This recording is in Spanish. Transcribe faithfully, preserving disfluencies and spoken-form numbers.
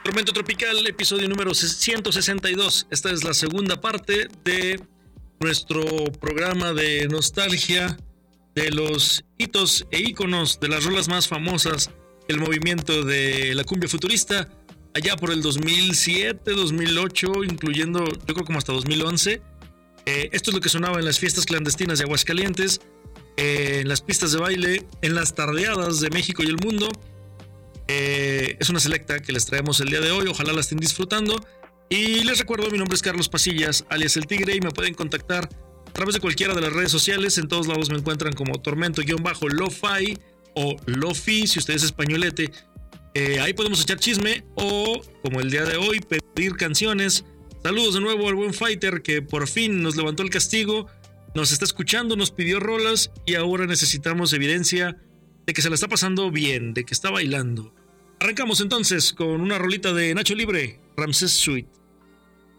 Tormento Tropical, episodio número ciento sesenta y dos. Esta es la segunda parte de nuestro programa de nostalgia de los hitos e íconos de las rolas más famosas del movimiento de la cumbia futurista, allá por el dos mil siete, dos mil ocho, incluyendo yo creo como hasta dos mil once. Eh, esto es lo que sonaba en las fiestas clandestinas de Aguascalientes, eh, en las pistas de baile, en las tardeadas de México y el mundo. Eh, es una selecta que les traemos el día de hoy, ojalá la estén disfrutando. Y les recuerdo, mi nombre es Carlos Pasillas, alias El Tigre, y me pueden contactar a través de cualquiera de las redes sociales. En todos lados me encuentran como Tormento-Lo-Fi o Lo-Fi, si usted es españolete. Eh, ahí podemos echar chisme o, como el día de hoy, pedir canciones. Saludos de nuevo al buen Fighter, que por fin nos levantó el castigo, nos está escuchando, nos pidió rolas y ahora necesitamos evidencia de que se la está pasando bien, de que está bailando. Arrancamos entonces con una rolita de Nacho Libre, Ramses Suite.